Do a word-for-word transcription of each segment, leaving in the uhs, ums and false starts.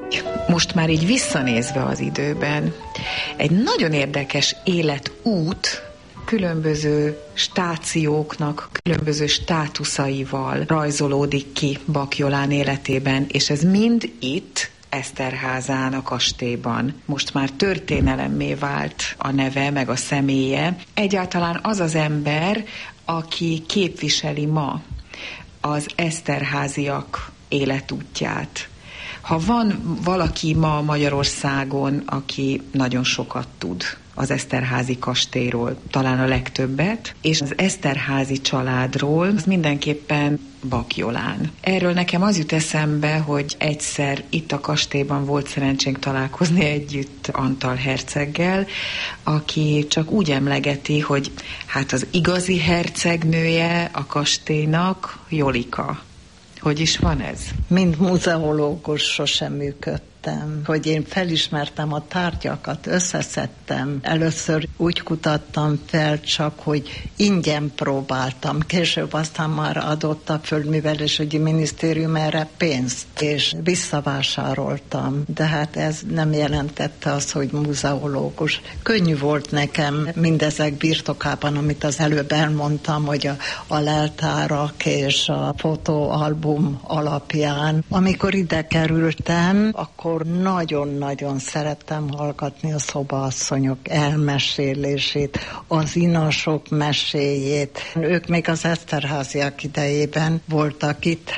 Most már így visszanézve az időben, egy nagyon érdekes életút, különböző stációknak, különböző státuszaival rajzolódik ki Baky-Jolán életében, és ez mind itt, Eszterházán, a kastélyban. Most már történelemmé vált a neve, meg a személye. Egyáltalán az az ember, aki képviseli ma az eszterháziak életútját. Ha van valaki ma Magyarországon, aki nagyon sokat tud az eszterházi kastélyról, talán a legtöbbet, és az eszterházi családról, az mindenképpen Baky-Jolán. Erről nekem az jut eszembe, hogy egyszer itt a kastélyban volt szerencsénk találkozni együtt Antal herceggel, aki csak úgy emlegeti, hogy hát az igazi hercegnője a kastélynak Jolika. Hogy is van ez? Mint muzeológus sosem működtem. Hogy én felismertem a tárgyakat, összeszedtem. Először úgy kutattam fel csak, hogy ingyen próbáltam. Később aztán már adott a Földművelésügyi Minisztérium erre pénzt, és visszavásároltam. De hát ez nem jelentette azt, hogy muzeológus. Könnyű volt nekem mindezek birtokában, amit az előbb elmondtam, hogy a, a leltárak és a fotóalbum alapján. Amikor ide kerültem, akkor nagyon-nagyon szerettem hallgatni a szobaasszonyok elmesélését, az inasok meséjét. Ők még az eszterháziak idejében voltak itt,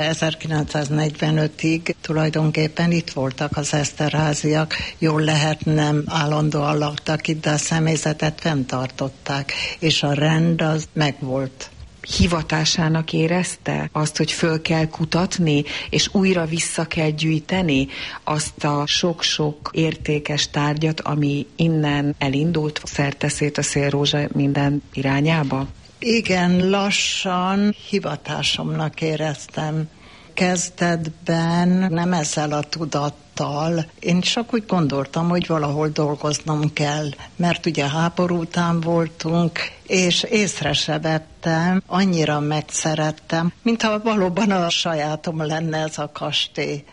ezerkilencszáznegyvenötig tulajdonképpen itt voltak az eszterháziak. Jól lehet, nem állandóan laktak itt, de a személyzetet fenntartották, és a rend az megvolt. Hivatásának érezte azt, hogy föl kell kutatni, és újra vissza kell gyűjteni azt a sok-sok értékes tárgyat, ami innen elindult, szerteszét a szélrózsa minden irányába? Igen, lassan hivatásomnak éreztem. Kezdetben nem ezzel a tudattal. Én csak úgy gondoltam, hogy valahol dolgoznom kell, mert ugye háború után voltunk, és észre se vettem, annyira megszerettem, mintha valóban a sajátom lenne ez a kastély.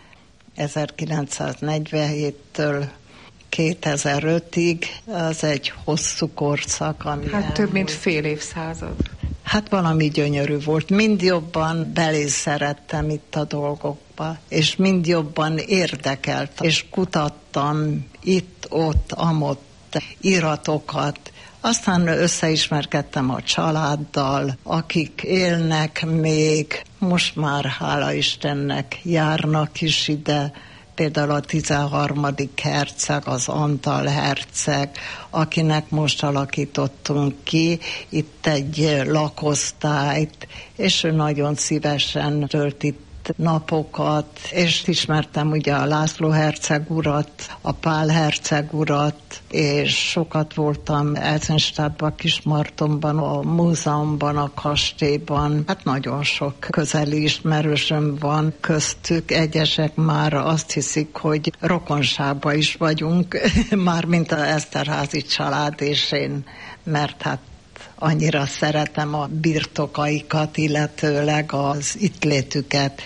ezerkilencszáznegyvenhéttől kétezer-ötig az egy hosszú korszak, ami Hát több mint fél évszázad. Hát valami gyönyörű volt. Mind jobban belé szerettem itt a dolgokba, és mind jobban érdekelt, és kutattam itt, ott, amott iratokat. Aztán összeismerkedtem a családdal, akik élnek még, most már hála Istennek járnak is ide, például a tizenharmadik herceg, az Antal herceg, akinek most alakítottunk ki itt egy lakosztályt, és ő nagyon szívesen tölt itt napokat, és ismertem ugye a László herceg urat, a Pál herceg urat, és sokat voltam Eisenstadtban, Kismartonban, a múzeumban, a kastélyban. Hát nagyon sok közeli ismerősöm van köztük, egyesek már azt hiszik, hogy rokonságban is vagyunk, már mint az eszterházi család és én, mert hát annyira szeretem a birtokaikat, illetőleg az itt létüket.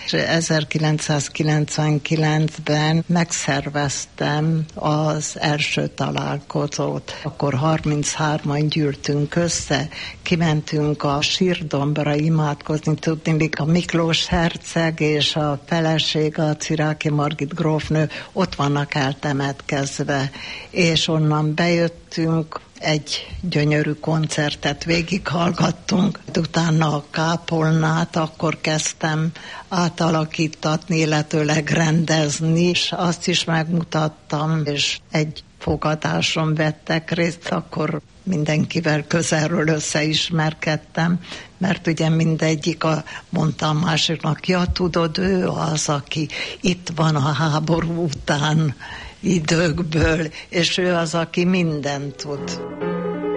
ezerkilencszázkilencvenkilencben megszerveztem az első találkozót. Akkor harminchárman gyűltünk össze, kimentünk a Sírdombra imádkozni, tudni, a Miklós herceg és a felesége, a Ciráki Margit grófnő ott vannak eltemetkezve, és onnan bejöttünk, egy gyönyörű koncertet végighallgattunk, utána a kápolnát akkor kezdtem átalakítatni, illetőleg rendezni, és azt is megmutattam, és egy fogadáson vettek részt, akkor mindenkivel közelről összeismerkedtem, mert ugye mindegyik a, mondtam másiknak, ja tudod, ő az, aki itt van a háború után időkből, és ő az, aki mindent tud.